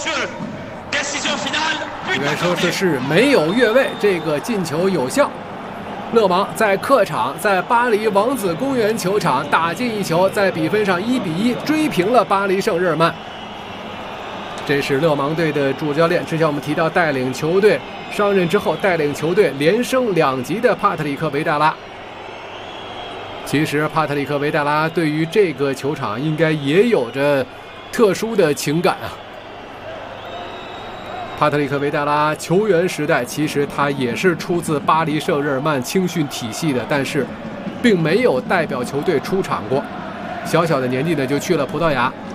应该说这是没有越位，这个进球有效。勒芒在客场，在巴黎王子公园球场打进一球，在比分上1-1追平了巴黎圣日耳曼。这是勒芒队的主教练。之前我们提到带领球队上任之后，带领球队连升2级的帕特里克·维达拉。其实帕特里克·维达拉对于这个球场应该也有着特殊的情感啊。帕特里克·维达拉球员时代，其实他也是出自巴黎圣日耳曼青训体系的，但是并没有代表球队出场过。小小的年纪呢，就去了葡萄牙。